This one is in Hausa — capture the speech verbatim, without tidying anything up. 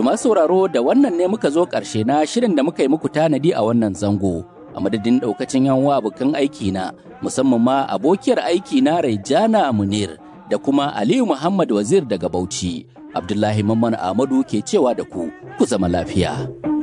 masu sauraro da wannan ne muka zo ƙarshe na shirin da muka yi muku tanadi a wannan zango. A madadin ɗaukacin yan uwa abokan aiki na, musamman ma abokiyar aiki na Raijana Munir da kuma Aliyu Muhammad Wazir daga Bauchi. Abdullahi Mamman Ahmadu ke cewa da ku, ku zama lafiya.